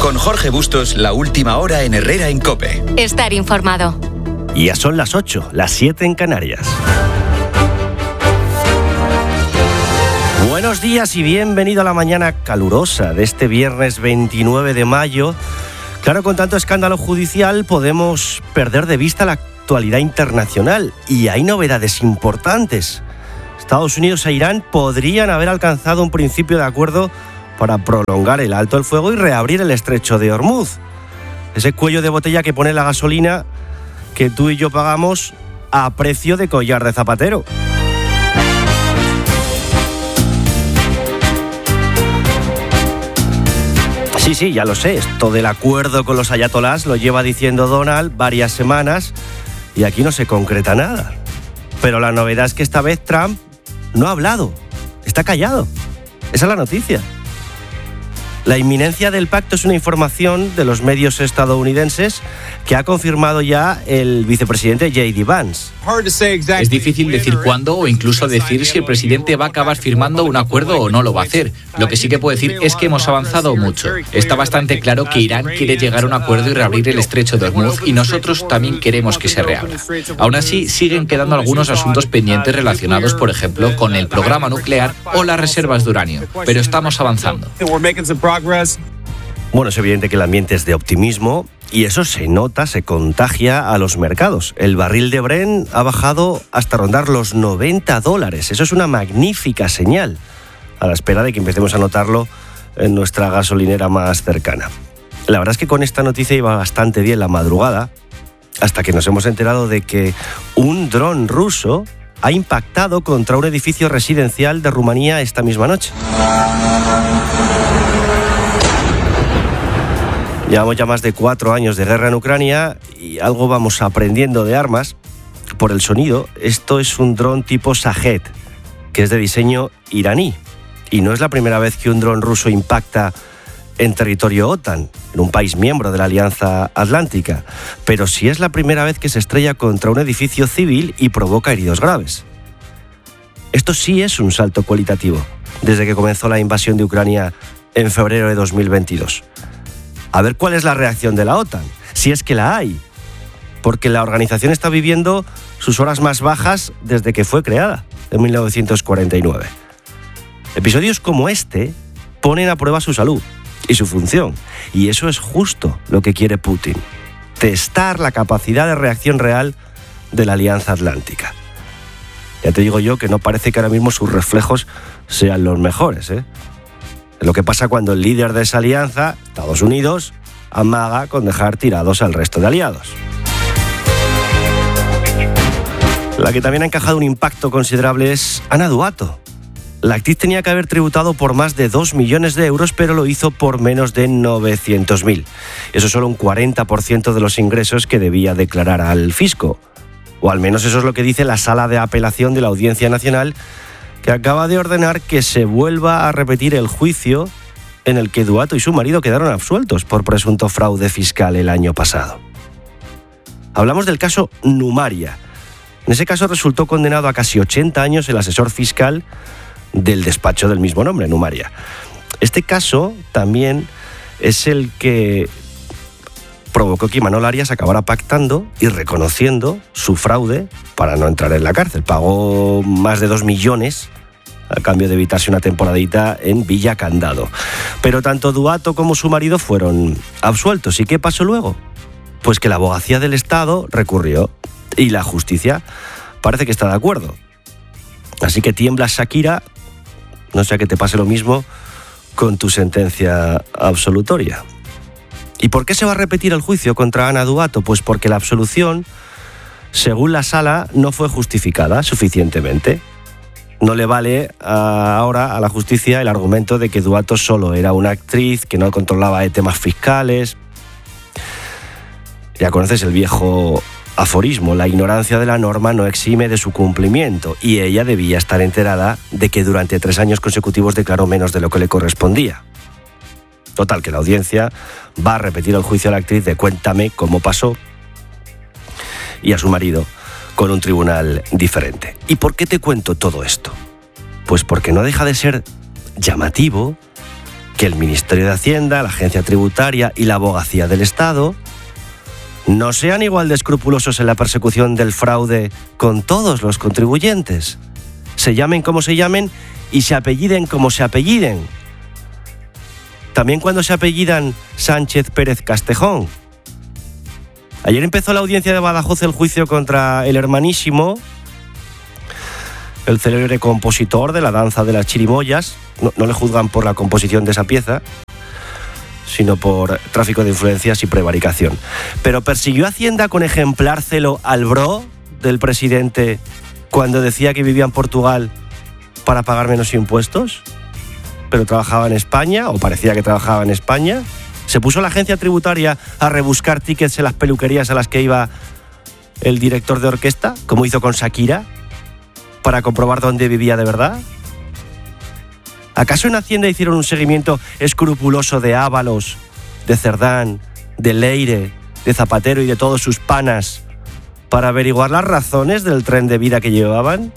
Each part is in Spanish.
Con Jorge Bustos, la última hora en Herrera en COPE. Estar informado. Y ya son las 8, las 7 en Canarias. Buenos días y bienvenido a la mañana calurosa de este viernes 29 de mayo. Claro, con tanto escándalo judicial podemos perder de vista la actualidad internacional y hay novedades importantes. Estados Unidos e Irán podrían haber alcanzado un principio de acuerdo para prolongar el alto el fuego y reabrir el estrecho de Hormuz. Ese cuello de botella que pone la gasolina que tú y yo pagamos a precio de collar de zapatero. Sí, ya lo sé, esto del acuerdo con los ayatolás lo lleva diciendo Donald varias semanas y aquí no se concreta nada. Pero la novedad es que esta vez Trump no ha hablado, está callado. Esa es la noticia. La inminencia del pacto es una información de los medios estadounidenses que ha confirmado ya el vicepresidente J.D. Vance. Es difícil decir cuándo o incluso decir si el presidente va a acabar firmando un acuerdo o no lo va a hacer. Lo que sí que puedo decir es que hemos avanzado mucho. Está bastante claro que Irán quiere llegar a un acuerdo y reabrir el estrecho de Hormuz y nosotros también queremos que se reabra. Aún así, siguen quedando algunos asuntos pendientes relacionados, por ejemplo, con el programa nuclear o las reservas de uranio. Pero estamos avanzando. Bueno, es evidente que el ambiente es de optimismo y eso se nota, se contagia a los mercados. El barril de Brent ha bajado hasta rondar los $90. Eso es una magnífica señal, a la espera de que empecemos a notarlo en nuestra gasolinera más cercana. La verdad es que con esta noticia iba bastante bien la madrugada, hasta que nos hemos enterado de que un dron ruso ha impactado contra un edificio residencial de Rumanía esta misma noche. Llevamos ya más de 4 años de guerra en Ucrania y algo vamos aprendiendo de armas. Por el sonido, esto es un dron tipo Shahed, que es de diseño iraní. Y no es la primera vez que un dron ruso impacta en territorio OTAN, en un país miembro de la Alianza Atlántica. Pero sí es la primera vez que se estrella contra un edificio civil y provoca heridos graves. Esto sí es un salto cualitativo, desde que comenzó la invasión de Ucrania en febrero de 2022. A ver cuál es la reacción de la OTAN, si es que la hay, porque la organización está viviendo sus horas más bajas desde que fue creada, en 1949. Episodios como este ponen a prueba su salud y su función, y eso es justo lo que quiere Putin, testar la capacidad de reacción real de la Alianza Atlántica. Ya te digo yo que no parece que ahora mismo sus reflejos sean los mejores, ¿eh? Lo que pasa cuando el líder de esa alianza, Estados Unidos, amaga con dejar tirados al resto de aliados. La que también ha encajado un impacto considerable es Ana Duato. La actriz tenía que haber tributado por más de 2 millones de euros, pero lo hizo por menos de 900.000. Eso es solo un 40% de los ingresos que debía declarar al fisco. O al menos eso es lo que dice la Sala de Apelación de la Audiencia Nacional, que acaba de ordenar que se vuelva a repetir el juicio en el que Duato y su marido quedaron absueltos por presunto fraude fiscal el año pasado. Hablamos del caso Numaria. En ese caso resultó condenado a casi 80 años el asesor fiscal del despacho del mismo nombre, Numaria. Este caso también es el que provocó que Imanol Arias acabara pactando y reconociendo su fraude para no entrar en la cárcel. Pagó más de 2 millones a cambio de evitarse una temporadita en Villa Candado. Pero tanto Duato como su marido fueron absueltos. ¿Y qué pasó luego? Pues que la abogacía del Estado recurrió y la justicia parece que está de acuerdo. Así que tiemblas, Shakira, no sea que te pase lo mismo con tu sentencia absolutoria. ¿Y por qué se va a repetir el juicio contra Ana Duato? Pues porque la absolución, según la sala, no fue justificada suficientemente. No le vale ahora a la justicia el argumento de que Duato solo era una actriz, que no controlaba de temas fiscales. Ya conoces el viejo aforismo, la ignorancia de la norma no exime de su cumplimiento, y ella debía estar enterada de que durante 3 años consecutivos declaró menos de lo que le correspondía. Total, que la audiencia va a repetir el juicio a la actriz de Cuéntame cómo pasó y a su marido con un tribunal diferente. ¿Y por qué te cuento todo esto? Pues porque no deja de ser llamativo que el Ministerio de Hacienda, la Agencia Tributaria y la Abogacía del Estado no sean igual de escrupulosos en la persecución del fraude con todos los contribuyentes. Se llamen como se llamen y se apelliden como se apelliden. También cuando se apellidan Sánchez Pérez Castejón. Ayer empezó la audiencia de Badajoz el juicio contra el hermanísimo, el célebre compositor de la danza de las chirimoyas. No le juzgan por la composición de esa pieza, sino por tráfico de influencias y prevaricación. Pero persiguió Hacienda con ejemplar celo al bro del presidente cuando decía que vivía en Portugal para pagar menos impuestos, pero trabajaba en España, o parecía que trabajaba en España. Se puso la agencia tributaria a rebuscar tickets en las peluquerías a las que iba el director de orquesta, como hizo con Shakira, para comprobar dónde vivía de verdad. ¿Acaso en Hacienda hicieron un seguimiento escrupuloso de Ábalos, de Cerdán, de Leire, de Zapatero y de todos sus panas para averiguar las razones del tren de vida que llevaban?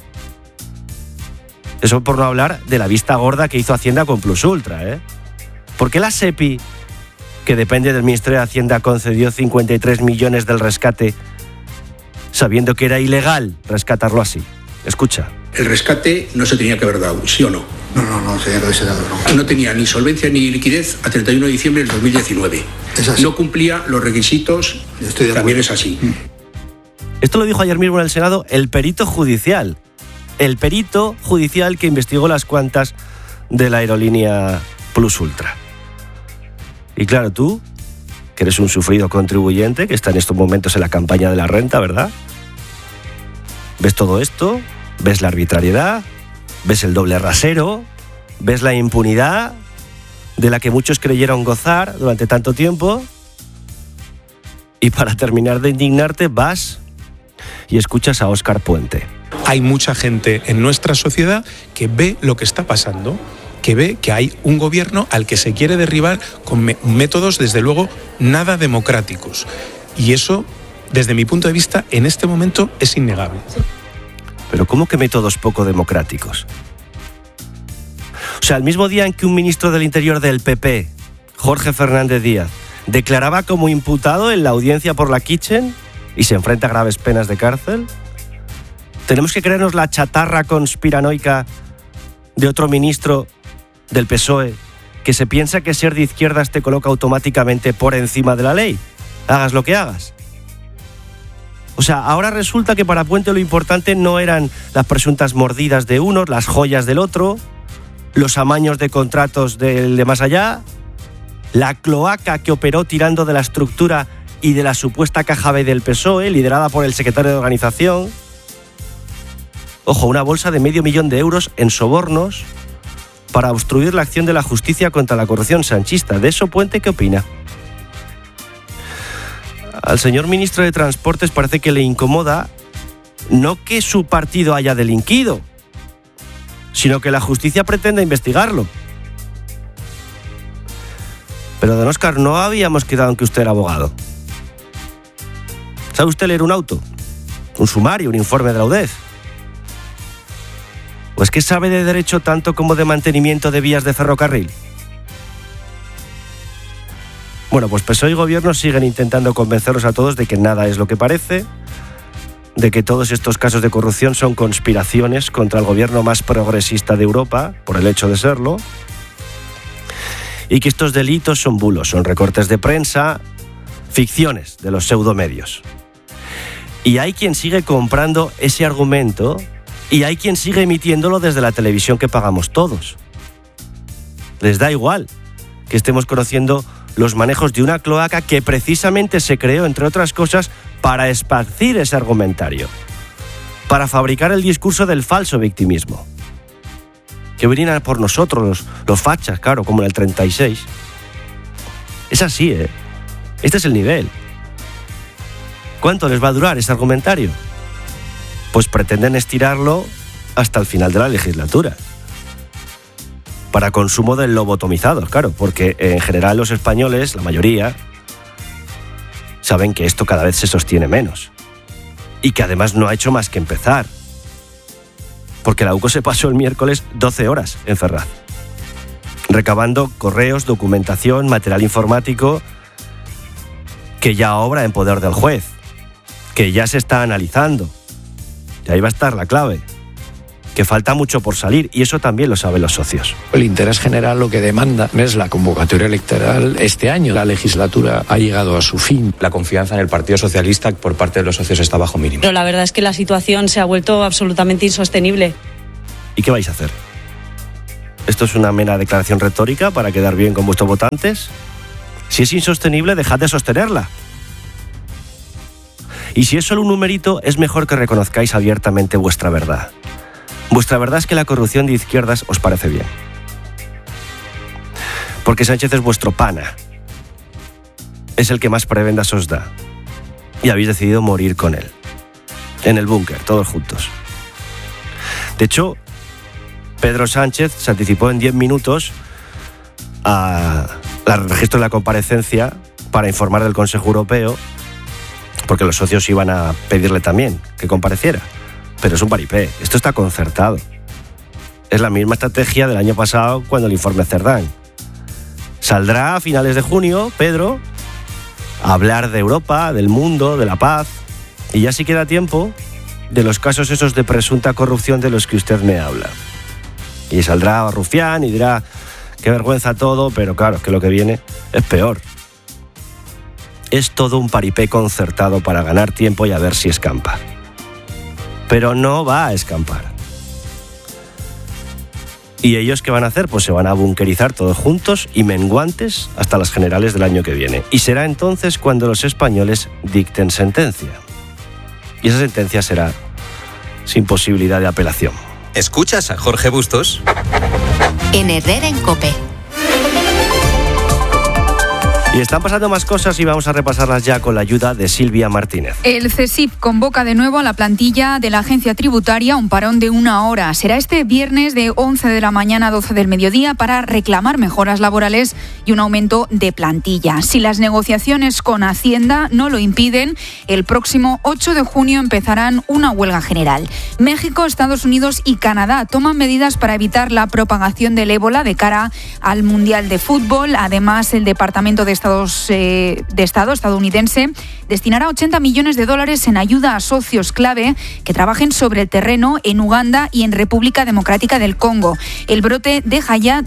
Eso por no hablar de la vista gorda que hizo Hacienda con Plus Ultra, ¿eh? ¿Por qué la SEPI, que depende del Ministerio de Hacienda, concedió 53 millones del rescate sabiendo que era ilegal rescatarlo así? Escucha. El rescate no se tenía que haber dado, ¿sí o no? No se tenía que haberse dado, no. No tenía ni solvencia ni liquidez a 31 de diciembre del 2019. Es así. No cumplía los requisitos, también es así. Esto lo dijo ayer mismo en el Senado el perito judicial. El perito judicial que investigó las cuentas de la aerolínea Plus Ultra. Y claro, tú, que eres un sufrido contribuyente, que está en estos momentos en la campaña de la renta, ¿verdad? ¿Ves todo esto? ¿Ves la arbitrariedad? ¿Ves el doble rasero? ¿Ves la impunidad de la que muchos creyeron gozar durante tanto tiempo? Y para terminar de indignarte, vas y escuchas a Óscar Puente. Hay mucha gente en nuestra sociedad que ve lo que está pasando, que ve que hay un gobierno al que se quiere derribar con métodos, desde luego, nada democráticos. Y eso, desde mi punto de vista, en este momento es innegable. ¿Pero cómo que métodos poco democráticos? O sea, el mismo día en que un ministro del Interior del PP, Jorge Fernández Díaz, declaraba como imputado en la audiencia por la Kitchen y se enfrenta a graves penas de cárcel, ¿tenemos que creernos la chatarra conspiranoica de otro ministro del PSOE que se piensa que ser de izquierdas te coloca automáticamente por encima de la ley? Hagas lo que hagas. O sea, ahora resulta que para Puente lo importante no eran las presuntas mordidas de unos, las joyas del otro, los amaños de contratos del de más allá, la cloaca que operó tirando de la estructura y de la supuesta caja B del PSOE, liderada por el secretario de organización. Ojo, una bolsa de $500,000 en sobornos para obstruir la acción de la justicia contra la corrupción sanchista. ¿De eso Puente qué opina? Al señor ministro de Transportes parece que le incomoda no que su partido haya delinquido, sino que la justicia pretenda investigarlo. Pero, don Óscar, no habíamos quedado en que usted era abogado. ¿Sabe usted leer un auto? ¿Un sumario, un informe de la UDEF? ¿O es que sabe de derecho tanto como de mantenimiento de vías de ferrocarril? Bueno, pues PSOE y Gobierno siguen intentando convencernos a todos de que nada es lo que parece, de que todos estos casos de corrupción son conspiraciones contra el gobierno más progresista de Europa, por el hecho de serlo, y que estos delitos son bulos, son recortes de prensa, ficciones de los pseudomedios. Y hay quien sigue comprando ese argumento y hay quien sigue emitiéndolo desde la televisión que pagamos todos. Les da igual que estemos conociendo los manejos de una cloaca que precisamente se creó, entre otras cosas, para esparcir ese argumentario, para fabricar el discurso del falso victimismo. Que venían a por nosotros los fachas, claro, como en el 36. Es así, ¿eh? Este es el nivel. ¿Cuánto les va a durar ese argumentario? Pues pretenden estirarlo hasta el final de la legislatura. Para consumo de lobotomizados, claro, porque en general los españoles, la mayoría, saben que esto cada vez se sostiene menos. Y que además no ha hecho más que empezar. Porque la UCO se pasó el miércoles 12 horas en Ferraz. recabando correos, documentación, material informático que ya obra en poder del juez, que ya se está analizando. Y ahí va a estar la clave, que falta mucho por salir, y eso también lo saben los socios. El interés general lo que demanda es la convocatoria electoral este año. La legislatura ha llegado a su fin. La confianza en el Partido Socialista por parte de los socios está bajo mínimo. Pero la verdad es que la situación se ha vuelto absolutamente insostenible. ¿Y qué vais a hacer? ¿Esto es una mera declaración retórica para quedar bien con vuestros votantes? Si es insostenible, dejad de sostenerla. Y si es solo un numerito, es mejor que reconozcáis abiertamente vuestra verdad. Vuestra verdad es que la corrupción de izquierdas os parece bien. Porque Sánchez es vuestro pana. Es el que más prebendas os da. Y habéis decidido morir con él. En el búnker, todos juntos. De hecho, Pedro Sánchez se anticipó en 10 minutos al registro de la comparecencia para informar del Consejo Europeo, porque los socios iban a pedirle también que compareciera. Pero es un paripé, esto está concertado. Es la misma estrategia del año pasado cuando el informe Cerdán. Saldrá a finales de junio Pedro a hablar de Europa, del mundo, de la paz, y ya sí queda tiempo de los casos esos de presunta corrupción de los que usted me habla. Y saldrá Rufián y dirá qué vergüenza todo, pero claro, que lo que viene es peor. Es todo un paripé concertado para ganar tiempo y a ver si escampa. Pero no va a escampar. ¿Y ellos qué van a hacer? Pues se van a bunkerizar todos juntos y menguantes hasta las generales del año que viene. Y será entonces cuando los españoles dicten sentencia. Y esa sentencia será sin posibilidad de apelación. ¿Escuchas a Jorge Bustos? En Herrera en COPE. Y están pasando más cosas y vamos a repasarlas ya con la ayuda de Silvia Martínez. El CSIC convoca de nuevo a la plantilla de la agencia tributaria un parón de 1 hora. Será este viernes de 11 de la mañana a 12 del mediodía para reclamar mejoras laborales y un aumento de plantilla. Si las negociaciones con Hacienda no lo impiden, el próximo 8 de junio empezarán una huelga general. México, Estados Unidos y Canadá toman medidas para evitar la propagación del ébola de cara al Mundial de Fútbol. Además, el Departamento de Estado estadounidense destinará $80 millones en ayuda a socios clave que trabajen sobre el terreno en Uganda y en República Democrática del Congo. El brote deja ya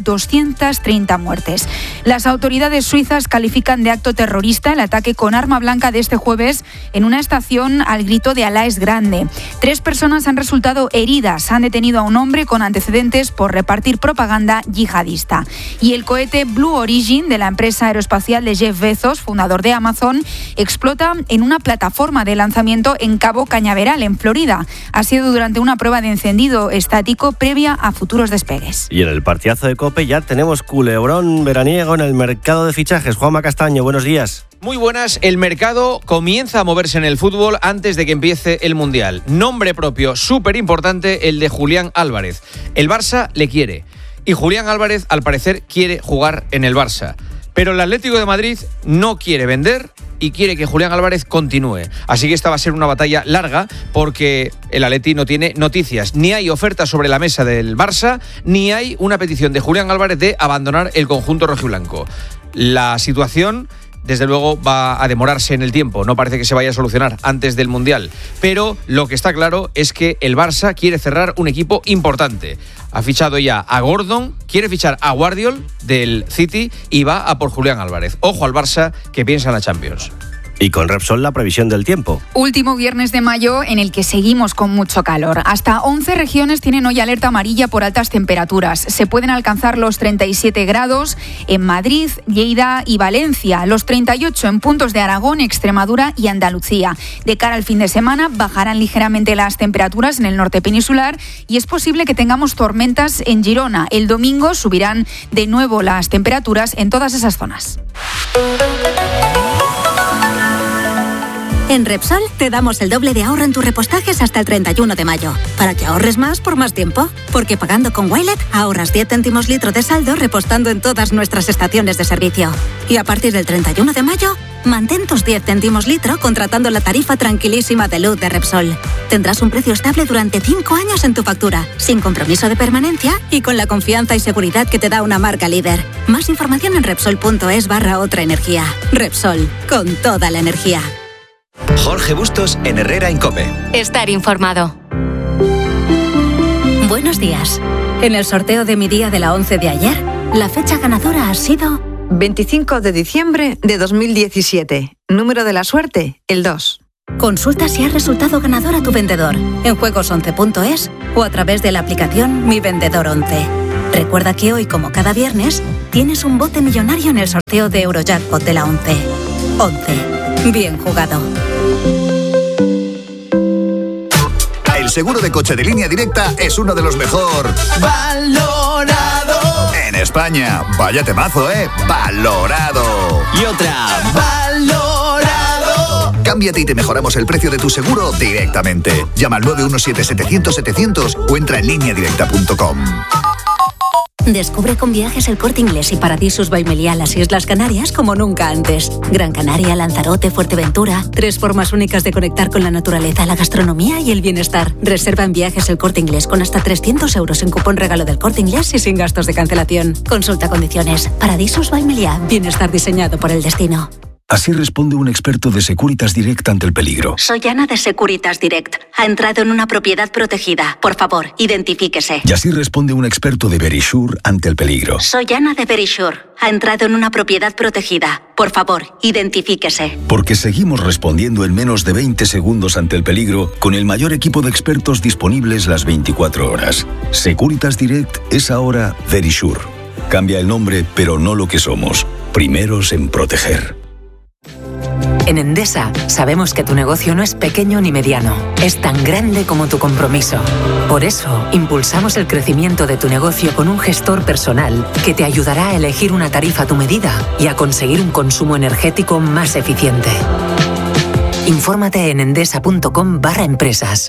230 muertes. Las autoridades suizas califican de acto terrorista el ataque con arma blanca de este jueves en una estación al grito de Alá es grande. 3 personas han resultado heridas. Han detenido a un hombre con antecedentes por repartir propaganda yihadista. Y el cohete Blue Origin de la empresa aeroespacial de Jeff Bezos, fundador de Amazon, explota en una plataforma de lanzamiento en Cabo Cañaveral, en Florida. Ha sido durante una prueba de encendido estático previa a futuros despegues. Y en el partidazo de COPE ya tenemos culebrón veraniego en el mercado de fichajes. Juanma Castaño, buenos días. Muy buenas, el mercado comienza a moverse en el fútbol antes de que empiece el Mundial. Nombre propio, súper importante, el de Julián Álvarez. El Barça le quiere y Julián Álvarez al parecer quiere jugar en el Barça. Pero el Atlético de Madrid no quiere vender y quiere que Julián Álvarez continúe. Así que esta va a ser una batalla larga porque el Atleti no tiene noticias. Ni hay ofertas sobre la mesa del Barça, ni hay una petición de Julián Álvarez de abandonar el conjunto rojiblanco. La situación, desde luego, va a demorarse en el tiempo. No parece que se vaya a solucionar antes del Mundial. Pero lo que está claro es que el Barça quiere cerrar un equipo importante. Ha fichado ya a Gordon, quiere fichar a Guardiol del City y va a por Julián Álvarez. Ojo al Barça, que piensa en la Champions. Y con Repsol la previsión del tiempo. Último viernes de mayo en el que seguimos con mucho calor. Hasta 11 regiones tienen hoy alerta amarilla por altas temperaturas. Se pueden alcanzar los 37 grados en Madrid, Lleida y Valencia, los 38 en puntos de Aragón, Extremadura y Andalucía. De cara al fin de semana bajarán ligeramente las temperaturas en el norte peninsular y es posible que tengamos tormentas en Girona. El domingo subirán de nuevo las temperaturas en todas esas zonas. En Repsol te damos el doble de ahorro en tus repostajes hasta el 31 de mayo, para que ahorres más por más tiempo. Porque pagando con Wilet ahorras 10 céntimos litro de saldo repostando en todas nuestras estaciones de servicio. Y a partir del 31 de mayo, mantén tus 10 céntimos litro contratando la tarifa tranquilísima de luz de Repsol. Tendrás un precio estable durante 5 años en tu factura, sin compromiso de permanencia y con la confianza y seguridad que te da una marca líder. Más información en Repsol.es/otra energía. Repsol, con toda la energía. Jorge Bustos en Herrera en COPE. Estar informado. Buenos días. En el sorteo de mi día de la 11 de ayer, la fecha ganadora ha sido 25 de diciembre de 2017. Número de la suerte, el 2. Consulta si has resultado ganador a tu vendedor en juegos11.es o a través de la aplicación Mi Vendedor 11. Recuerda que hoy, como cada viernes, tienes un bote millonario en el sorteo de Eurojackpot de la 11. 11. Bien jugado. El seguro de coche de Línea Directa es uno de los mejor valorado en España. Vaya temazo, valorado. Y otra, valorado. Cámbiate y te mejoramos el precio de tu seguro directamente. Llama al 917-700-700 o entra en lineadirecta.com. Descubre con Viajes El Corte Inglés y Paradisus by Meliá las Islas Canarias como nunca antes. Gran Canaria, Lanzarote, Fuerteventura. 3 formas únicas de conectar con la naturaleza, la gastronomía y el bienestar. Reserva en Viajes El Corte Inglés con hasta 300 euros en cupón regalo del Corte Inglés y sin gastos de cancelación. Consulta condiciones. Paradisus by Meliá. Bienestar diseñado por el destino. Así responde un experto de Securitas Direct ante el peligro. Soy Ana de Securitas Direct. Ha entrado en una propiedad protegida. Por favor, identifíquese. Y así responde un experto de Verisure ante el peligro. Soy Ana de Verisure. Ha entrado en una propiedad protegida. Por favor, identifíquese. Porque seguimos respondiendo en menos de 20 segundos ante el peligro con el mayor equipo de expertos disponibles las 24 horas. Securitas Direct es ahora Verisure. Cambia el nombre, pero no lo que somos. Primeros en proteger. En Endesa sabemos que tu negocio no es pequeño ni mediano, es tan grande como tu compromiso. Por eso, impulsamos el crecimiento de tu negocio con un gestor personal que te ayudará a elegir una tarifa a tu medida y a conseguir un consumo energético más eficiente. Infórmate en endesa.com/empresas.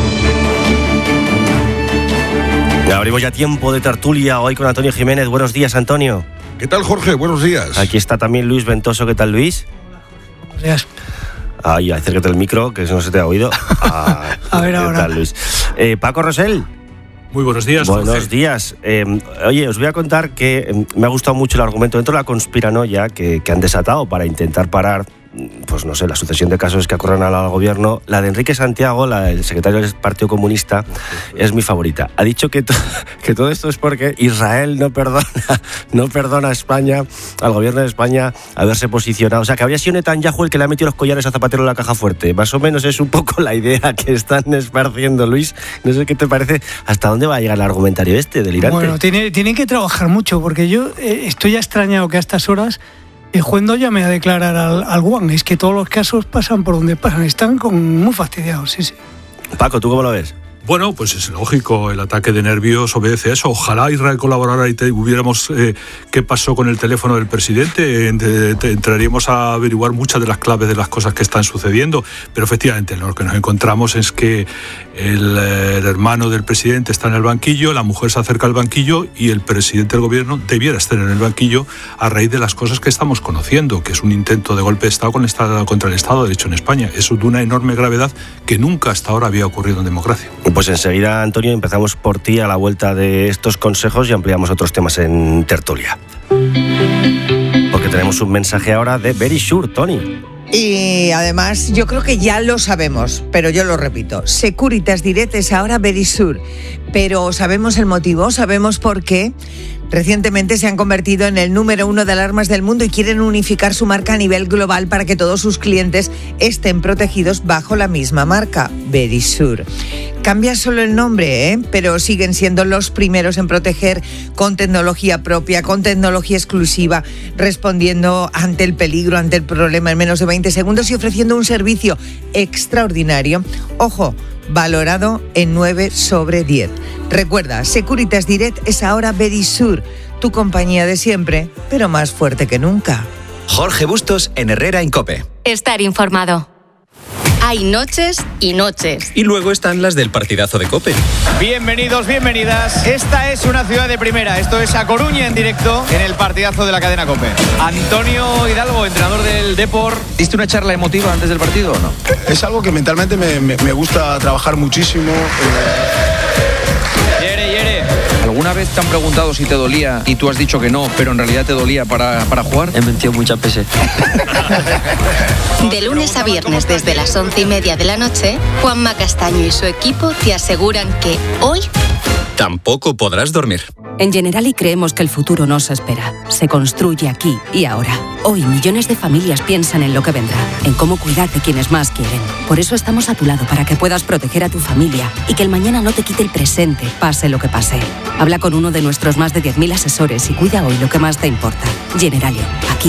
Abrimos ya tiempo de tertulia hoy con Antonio Jiménez. Buenos días, Antonio. ¿Qué tal, Jorge? Buenos días. Aquí está también Luis Ventoso. ¿Qué tal, Luis? Días. Ay, acércate el micro, que no se te ha oído. A ver ahora. ¿Qué tal, Luis? Paco Rosell. Muy buenos días. Buenos días. Oye, os voy a contar que me ha gustado mucho el argumento dentro de la conspiranoia que han desatado para intentar parar, pues no sé, la sucesión de casos que acorralan al gobierno. La de Enrique Santiago, la del secretario del Partido Comunista, es mi favorita. Ha dicho que todo esto es porque Israel no perdona a España, al gobierno de España, haberse posicionado. O sea, que habría sido Netanyahu el que le ha metido los collares a Zapatero en la caja fuerte. Más o menos es un poco la idea que están esparciendo, Luis. No sé qué te parece, hasta dónde va a llegar el argumentario delirante. Bueno, tienen que trabajar mucho, porque yo estoy extrañado que a estas horas el juez no llame a declarar al Guan. Es que todos los casos pasan por donde pasan. Están muy fastidiados, sí. Paco, ¿tú cómo lo ves? Bueno, pues es lógico, el ataque de nervios obedece a eso. Ojalá Israel colaborara y hubiéramos qué pasó con el teléfono del presidente. Entraríamos a averiguar muchas de las claves de las cosas que están sucediendo. Pero efectivamente lo que nos encontramos es que el hermano del presidente está en el banquillo, la mujer se acerca al banquillo y el presidente del gobierno debiera estar en el banquillo a raíz de las cosas que estamos conociendo, que es un intento de golpe de Estado contra el Estado de Derecho en España. Es de una enorme gravedad que nunca hasta ahora había ocurrido en democracia. Pues enseguida, Antonio, empezamos por ti a la vuelta de estos consejos y ampliamos otros temas en tertulia. Porque tenemos un mensaje ahora de Verisure, Tony. Y además, yo creo que ya lo sabemos, pero yo lo repito. Securitas Direct es ahora Verisure. Pero sabemos el motivo, sabemos por qué. Recientemente se han convertido en el número 1 de alarmas del mundo y quieren unificar su marca a nivel global para que todos sus clientes estén protegidos bajo la misma marca, Verisure. Cambia solo el nombre, pero siguen siendo los primeros en proteger con tecnología propia, con tecnología exclusiva, respondiendo ante el peligro, ante el problema en menos de 20 segundos y ofreciendo un servicio extraordinario. Ojo, valorado en 9 sobre 10. Recuerda, Securitas Direct es ahora Verisure, tu compañía de siempre, pero más fuerte que nunca. Jorge Bustos en Herrera en COPE. Estar informado. Hay noches y noches. Y luego están las del partidazo de COPE. Bienvenidos, bienvenidas. Esta es una ciudad de primera. Esto es A Coruña en directo en el partidazo de la cadena COPE. Antonio Hidalgo, entrenador del Depor. ¿Diste una charla emotiva antes del partido o no? Es algo que mentalmente me gusta trabajar muchísimo. ¿Alguna vez te han preguntado si te dolía y tú has dicho que no, pero en realidad te dolía para jugar? He mentido muchas veces. De lunes a viernes desde las 11:30 de la noche, Juanma Castaño y su equipo te aseguran que hoy tampoco podrás dormir. En Generali creemos que el futuro no se espera, se construye aquí y ahora. Hoy millones de familias piensan en lo que vendrá, en cómo cuidar de quienes más quieren. Por eso estamos a tu lado para que puedas proteger a tu familia y que el mañana no te quite el presente, pase lo que pase. Habla con uno de nuestros más de 10.000 asesores y cuida hoy lo que más te importa. Generali, aquí